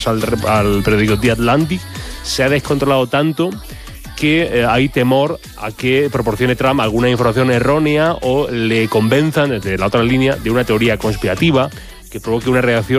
al periódico The Atlantic, se ha descontrolado tanto que hay temor a que proporcione Trump alguna información errónea o le convenzan desde la otra línea de una teoría conspirativa que provoque una reacción